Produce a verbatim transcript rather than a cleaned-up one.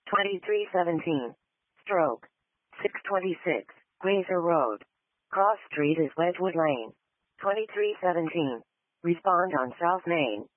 twenty-three seventeen. Stroke. six twenty-six. Glazer Road. Cross Street is Wedgwood Lane. twenty-three seventeen. Respond on South Main.